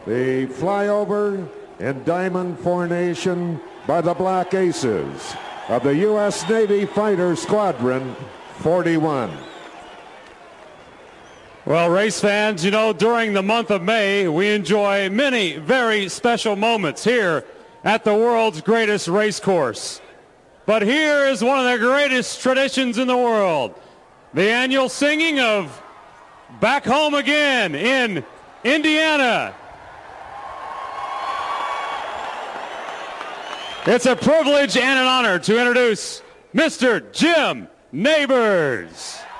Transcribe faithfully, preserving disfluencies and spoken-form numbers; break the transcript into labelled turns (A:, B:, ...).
A: The flyover in diamond formation by the Black Aces of the U S Navy Fighter Squadron forty-one.
B: Well, race fans, you know, during the month of May, we enjoy many very special moments here at the world's greatest race course. But here is one of the greatest traditions in the world, the annual singing of Back Home Again in Indiana. It's a privilege and an honor to introduce Mister Jim Nabors.